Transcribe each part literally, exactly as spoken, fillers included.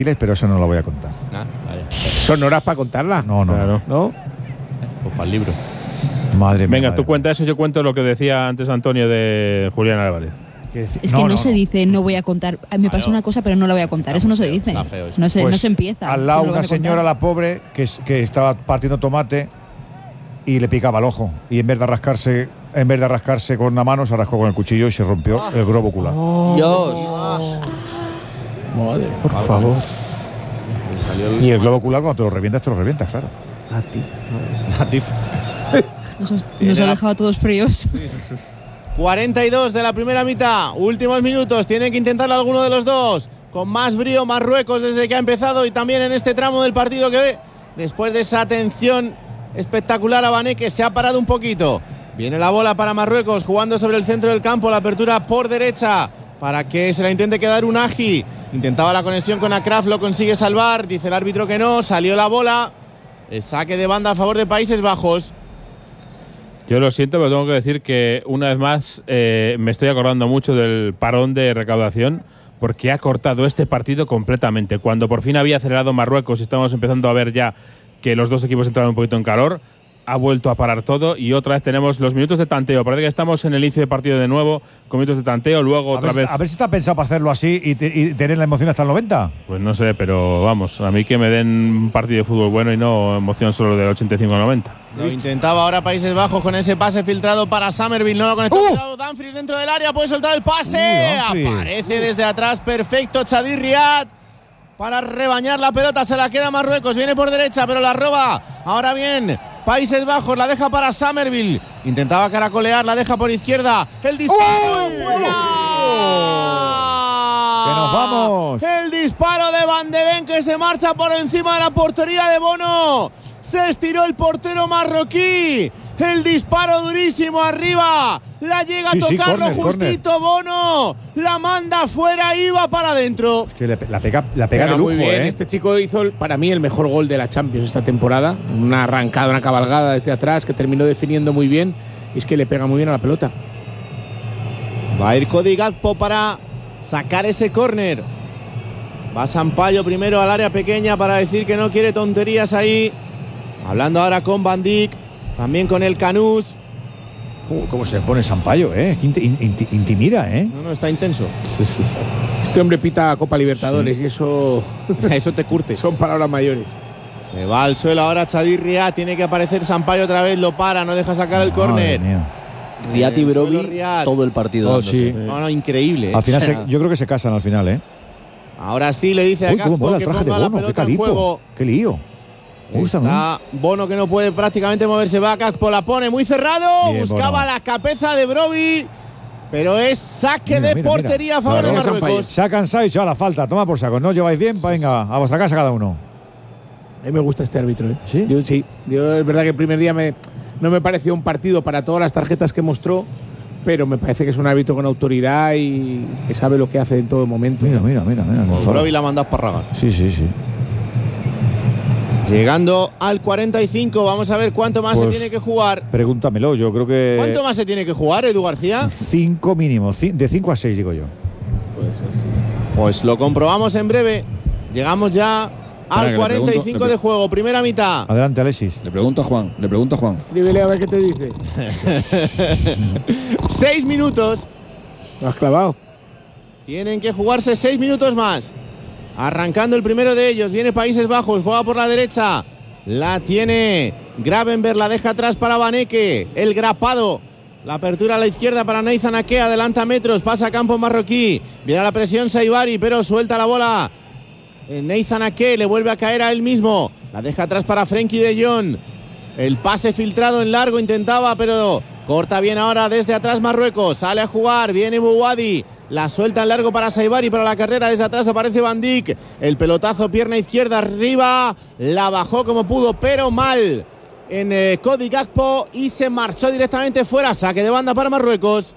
pero eso no lo voy a contar. Ah, vaya. ¿Son horas para contarla? No, no. Claro. ¿No? Pues para el libro. Madre mía. Venga, madre tú mía. cuenta eso, yo cuento lo que decía antes Antonio de Julián Álvarez. Es que no, no se dice no voy a contar. A mí me pasó Claro. una cosa, pero no la voy a contar. Eso no se dice. Está feo eso. No se, Pues, no se empieza. Al lado no lo una van a contar. señora, la pobre, que, es- que estaba partiendo tomate y le picaba el ojo. Y en vez de rascarse, en vez de rascarse con la mano, se rascó con el cuchillo y se rompió el globo ocular. Dios. Madre, por favor. Le salió el Y el globo ocular, cuando te lo revientas, te lo revientas, claro. A ti. latif. Nos, has- Tiene nos ha la- dejado a todos fríos. cuarenta y dos de la primera mitad. Últimos minutos. Tienen que intentarlo alguno de los dos. Con más brío Marruecos desde que ha empezado y también en este tramo del partido que después de esa atención espectacular a Bané, que se ha parado un poquito. Viene la bola para Marruecos jugando sobre el centro del campo. La apertura por derecha para que se la intente quedar Unagi. Intentaba la conexión con Akraf, lo consigue salvar. Dice el árbitro que no. Salió la bola. El saque de banda a favor de Países Bajos. Yo lo siento, pero tengo que decir que una vez más eh, me estoy acordando mucho del parón de recaudación, porque ha cortado este partido completamente. Cuando por fin había acelerado Marruecos y estamos empezando a ver ya que los dos equipos entraron un poquito en calor, ha vuelto a parar todo y otra vez tenemos los minutos de tanteo. Parece que estamos en el inicio de partido de nuevo, con minutos de tanteo, luego A otra ver, si- vez… a ver si está pensado para hacerlo así y, te- y tener la emoción hasta el noventa. Pues no sé, pero vamos, a mí que me den un partido de fútbol bueno y no emoción solo del ochenta y cinco al noventa. Lo intentaba ahora Países Bajos con ese pase filtrado para Somerville. No lo conectó. ¡Uh! Cuidado, Dumfries dentro del área. Puede soltar el pase. ¡Uh, Dumfries! Aparece desde atrás. Perfecto, Chadir Riad. Para rebañar la pelota. Se la queda Marruecos. Viene por derecha, pero la roba. Ahora bien, Países Bajos la deja para Somerville. Intentaba caracolear. La deja por izquierda. El disparo. ¡Uy! ¡Fuera! ¡Que nos vamos! El disparo de Van de Ven, que se marcha por encima de la portería de Bono. Se estiró el portero marroquí. El disparo durísimo arriba. La llega Sí, a sí, tocarlo córner, justito Bono. La manda fuera y va para adentro. Es que le pe- la pega, la pega Pega de lujo, muy bien. ¿eh? Este chico hizo el- para mí el mejor gol de la Champions esta temporada. Una arrancada, una cabalgada desde atrás que terminó definiendo muy bien. Y es que le pega muy bien a la pelota. Va a ir Cody Gakpo para sacar ese córner. Va Sampaio primero al área pequeña para decir que no quiere tonterías ahí. Hablando ahora con Van Dijk, también con el Canús. Joder, ¿cómo se pone Sampaio, eh? Que inti- inti- intimida, ¿eh? No, no, está intenso. Este hombre pita Copa Libertadores y eso Eso te curte. son palabras mayores. Se va al suelo ahora Chadir Riad. Tiene que aparecer Sampaio otra vez. Lo para, no deja sacar el Madre córner. mía. Riad y En el suelo, Broby Riad. todo el partido. Oh, dándose. sí. No, no, increíble. Al final, O sea, se- yo creo que se casan al final, ¿eh? ahora sí le dice a Uy, cómo Gakpo mola el que traje de ponga la Bono, qué pelota en juego. calipo. Qué lío. Me gusta, ¿no? Está Bono, que no puede prácticamente moverse. Va Gakpo, la pone muy cerrado. Bien, Buscaba Bono. la cabeza de Broby. Pero es saque Mira, de mira, portería mira. a favor Claro. de Marruecos. Se ha cansado y se va a la falta. Toma por saco. ¿No os lleváis bien? Pues venga, a vuestra casa cada uno. A mí me gusta este árbitro. ¿eh? ¿Sí? Yo, sí. Yo, es verdad que el primer día me, no me pareció un partido para todas las tarjetas que mostró, pero me parece que es un árbitro con autoridad y que sabe lo que hace en todo momento. Mira, mira, mira. mira. Pues Broby la ha mandado para Ragar. Sí, sí, sí. Llegando al cuarenta y cinco, vamos a ver cuánto más Pues, se tiene que jugar. Pregúntamelo, yo creo que. ¿Cuánto más se tiene que jugar, Edu García? Cinco mínimo. ci- De cinco a seis, digo yo. Pues lo comprobamos en breve. Llegamos ya que al le cuarenta y cinco pregunto, le de juego, primera mitad. Adelante, Alexis. Le pregunto a Juan, le pregunto a Juan. Escríbele a ver qué te dice. Seis minutos. Lo has clavado. Tienen que jugarse seis minutos más. Arrancando el primero de ellos. Viene Países Bajos. Juega por la derecha. La tiene Gravenberg. La deja atrás para Vaneke. El grapado. La apertura a la izquierda para Neizan Ake. Adelanta metros. Pasa a campo marroquí. Viene a la presión Saibari, pero suelta la bola. Neizan Ake le vuelve a caer a él mismo. La deja atrás para Frenkie de Jong. El pase filtrado en largo intentaba, pero corta bien ahora desde atrás Marruecos. Sale a jugar, viene Bouhaddi. La suelta en largo para Saibari, para la carrera desde atrás aparece Van Dijk. El pelotazo, pierna izquierda arriba. La bajó como pudo, pero mal en eh, Cody Gakpo y se marchó directamente fuera. Saque de banda para Marruecos.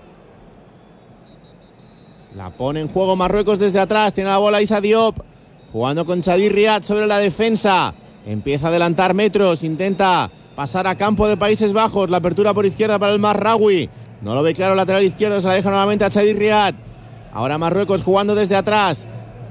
La pone en juego Marruecos desde atrás. Tiene la bola Issa Diop. Jugando con Chadir Riad sobre la defensa. Empieza a adelantar metros. Intenta pasar a campo de Países Bajos. La apertura por izquierda para el Marraoui. No lo ve claro, lateral izquierdo. Se la deja nuevamente a Chadir Riad. Ahora Marruecos jugando desde atrás.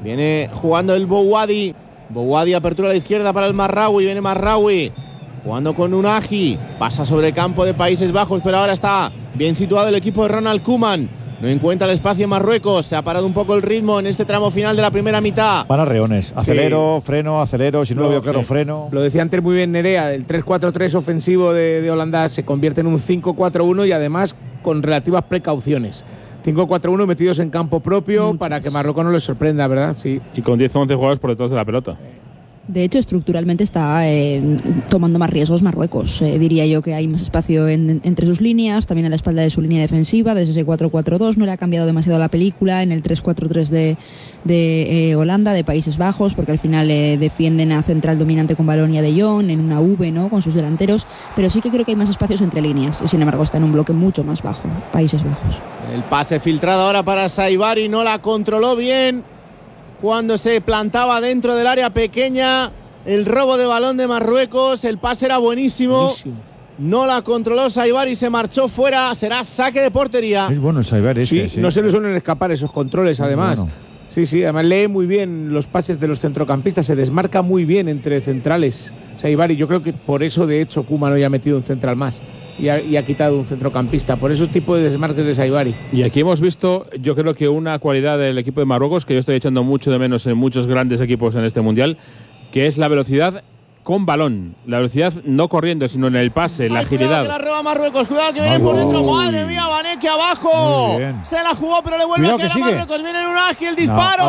Viene jugando el Bouhaddi. Bouhaddi, apertura a la izquierda para el Marraoui. Viene Marraoui jugando con Unagi. Pasa sobre el campo de Países Bajos, pero ahora está bien situado el equipo de Ronald Koeman. No encuentra el espacio en Marruecos. Se ha parado un poco el ritmo en este tramo final de la primera mitad. Van a reones. Acelero, sí. freno, acelero. Si no, no lo veo claro, sí. freno. Lo decía antes muy bien Nerea. El tres cuatro tres ofensivo de, de Holanda se convierte en un cinco cuatro uno y además con relativas precauciones. cinco cuatro uno metidos en campo propio. Muchas. Para que Marruecos no les sorprenda, ¿verdad? Sí. Y con diez o once jugadores por detrás de la pelota. De hecho, estructuralmente está eh, tomando más riesgos Marruecos. Eh, diría yo que hay más espacio en, entre sus líneas, también a la espalda de su línea defensiva, desde ese cuatro cuatro dos. No le ha cambiado demasiado la película en el tres cuatro tres de, de eh, Holanda, de Países Bajos, porque al final eh, defienden a central dominante con balón y a De Jong, en una V, ¿no?, con sus delanteros. Pero sí que creo que hay más espacios entre líneas. Y sin embargo está en un bloque mucho más bajo, Países Bajos. El pase filtrado ahora para Saibari, no la controló bien cuando se plantaba dentro del área pequeña. El robo de balón de Marruecos, el pase era buenísimo, buenísimo. No la controló Saibari, se marchó fuera, será saque de portería. Es bueno el Saibari ese, sí, sí, no se le suelen escapar esos controles además. Bueno. Sí, sí, además lee muy bien los pases de los centrocampistas, se desmarca muy bien entre centrales Saibari. Yo creo que por eso de hecho Koeman hoy ha metido un central más. Y ha, y ha quitado un centrocampista, por esos tipos de desmarques de Saibari. Y aquí hemos visto, yo creo que una cualidad del equipo de Marruecos, que yo estoy echando mucho de menos en muchos grandes equipos en este Mundial, que es la velocidad con balón. La velocidad no corriendo, sino en el pase, la Ay, agilidad. Cuidado que la roba Marruecos, cuidado que viene por dentro. Madre mía, Vaneke abajo. Se la jugó, pero le vuelve cuidado a quedar a Marruecos. Viene en Unagi, el disparo, no,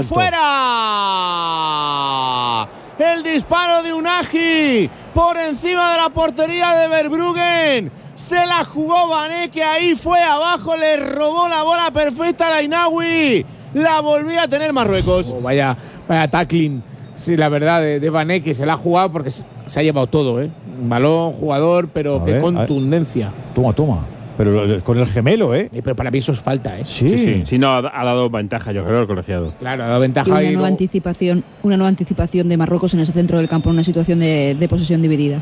fuera. El disparo de Unagi por encima de la portería de Verbruggen. Se la jugó Vaneke, ahí fue abajo, le robó la bola perfecta a Lainaoui. La volvía a tener Marruecos. Oh, vaya, vaya tackling. Sí, la verdad, de, de Vaneke se la ha jugado porque se, se ha llevado todo, ¿eh? Un balón, jugador, pero a qué ver, contundencia. Toma, toma. Pero con el gemelo, ¿eh? Sí, pero para mí eso es falta, ¿eh? Sí, sí. sí. sí no, ha, ha dado ventaja, yo creo, el colegiado. Claro, ha dado ventaja. Y una, y nueva no... anticipación, una nueva anticipación de Marruecos en ese centro del campo, en una situación de, de posesión dividida.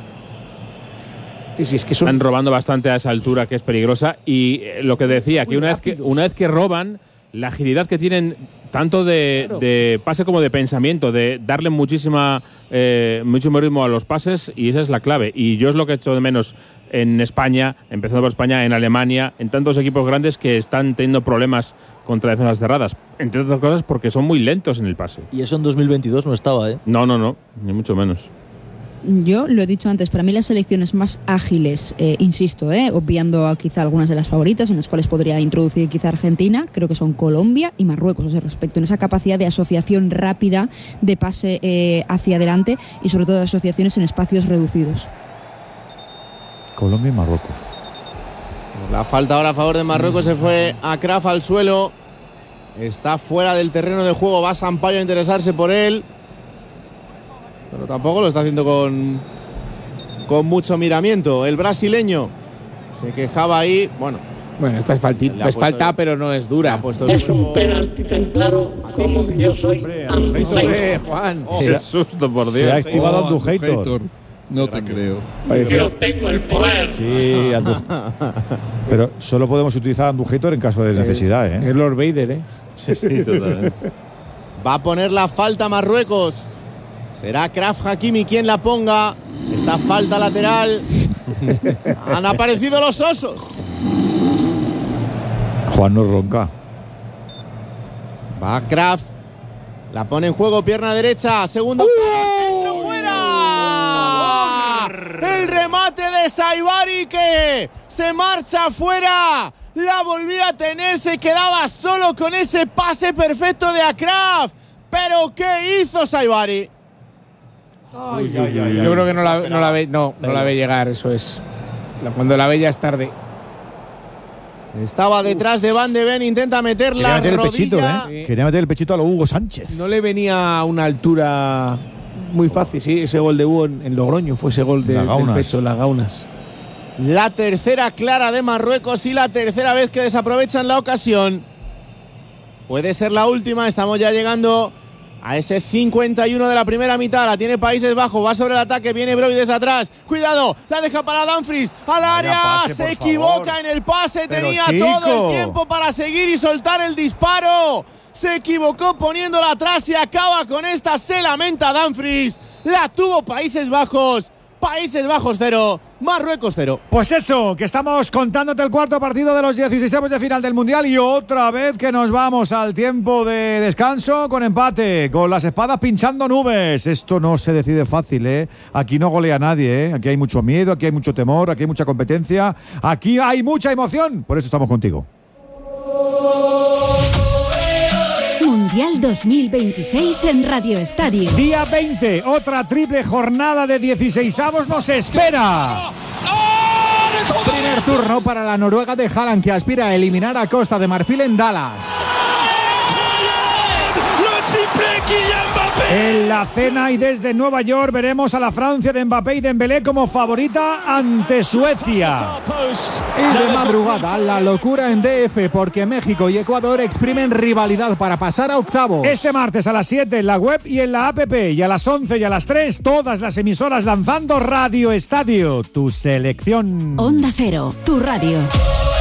Sí, sí, es que son... Están robando bastante a esa altura, que es peligrosa. Y eh, lo que decía, que una vez que, una vez que roban, la agilidad que tienen, tanto de, claro. de pase como de pensamiento, de darle muchísima eh, muchísimo ritmo a los pases, y esa es la clave. Y yo es lo que he hecho de menos en España, empezando por España, en Alemania, en tantos equipos grandes que están teniendo problemas contra defensas cerradas. Entre otras cosas porque son muy lentos en el pase. Y eso en dos mil veintidós no estaba, ¿eh? No, no, no, ni mucho menos. Yo lo he dicho antes, para mí las selecciones más ágiles, eh, insisto, eh, obviando a quizá algunas de las favoritas, en las cuales podría introducir quizá Argentina, creo que son Colombia y Marruecos, o sea, respecto a esa capacidad de asociación rápida, de pase eh, hacia adelante y sobre todo de asociaciones en espacios reducidos. Colombia y Marruecos. La falta ahora a favor de Marruecos, se fue Akraf al suelo, está fuera del terreno de juego, va Sampaio a interesarse por él. Pero tampoco lo está haciendo con, con mucho miramiento. El brasileño se quejaba ahí. Bueno, bueno, esta es, falti, es falta, el, pero no es dura. Es un penalti tan claro como que yo soy Andujeitor. Juan. Oh, qué susto, por Dios. Se ha activado oh, Andujeitor. No te creo. Yo tengo el poder. Sí, pero solo podemos utilizar Andujeitor en caso de necesidad, ¿eh? Es Lord Vader, ¿eh? Sí, sí, totalmente. Va a poner la falta Marruecos. Será Akraf Hakimi quien la ponga. Esta falta lateral. Han aparecido los osos. Juan no ronca. Va Akraf. La pone en juego, pierna derecha. Segundo. ¡Uh! ¡Fuera! El remate de Saibari que se marcha fuera. La volvía a tener. Se quedaba solo con ese pase perfecto de Akraf. Pero ¿qué hizo Saibari? Ay, ay, ay, ay, yo creo que no la, no la ve, no, no la ve llegar, eso es. Cuando la ve ya es tarde. Estaba detrás de Van de Ven, intenta meter la meter rodilla. El pechito, ¿eh? Sí. Quería meter el pechito a lo Hugo Sánchez. No le venía a una altura muy fácil, sí, ese gol de Hugo en, en Logroño fue ese gol de, del pecho, las gaunas. La tercera clara de Marruecos y la tercera vez que desaprovechan la ocasión. Puede ser la última, estamos ya llegando a ese cincuenta y uno de la primera mitad. La tiene Países Bajos, va sobre el ataque, viene Brody desde atrás, cuidado, la deja para Dumfries, al área, pase, se equivoca favor. En el pase, pero tenía chico. Todo el tiempo para seguir y soltar el disparo. Se equivocó poniéndola atrás y acaba con esta. Se lamenta Dumfries. La tuvo Países Bajos. Países Bajos cero, Marruecos cero. Pues eso, que estamos contándote el cuarto partido de los dieciséis de final del Mundial y otra vez que nos vamos al tiempo de descanso con empate, con las espadas pinchando nubes. Esto no se decide fácil, ¿eh? Aquí no golea nadie, ¿eh? Aquí hay mucho miedo, aquí hay mucho temor, aquí hay mucha competencia, aquí hay mucha emoción. Por eso estamos contigo. Mundial dos mil veintiséis en Radio Estadio. Día veinte, otra triple jornada de dieciseisavos nos espera. Primer turno para la Noruega de Haaland, que aspira a eliminar a Costa de Marfil en Dallas. En la cena y desde Nueva York veremos a la Francia de Mbappé y Dembélé como favorita ante Suecia. Y de madrugada, la locura en D F, porque México y Ecuador exprimen rivalidad para pasar a octavos. Este martes a las siete en la web y en la app, y a las once y a las tres todas las emisoras lanzando Radio Estadio, tu selección. Onda Cero, tu radio.